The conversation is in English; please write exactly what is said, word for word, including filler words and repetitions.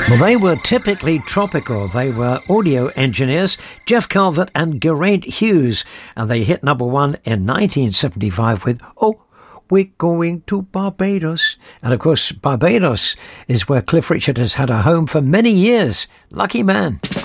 Well, they were typically tropical. They were audio engineers, Jeff Calvert and Geraint Hughes, and they hit number one in nineteen seventy-five with Oh, We're Going to Barbados. And of course, Barbados is where Cliff Richard has had a home for many years. Lucky man.